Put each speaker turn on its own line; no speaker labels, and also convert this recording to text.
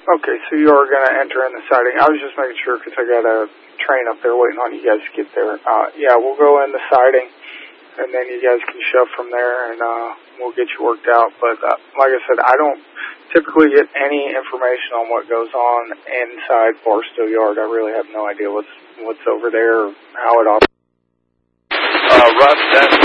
Okay, so you are going to enter in the siding. I was just making sure because I got a train up there waiting on you guys to get there. Yeah, we'll go in the siding, and then you guys can shove from there, and we'll get you worked out. But like I said, I don't typically get any information on what goes on inside Barstow Yard. I really have no idea what's over there or how it operates.
Russ,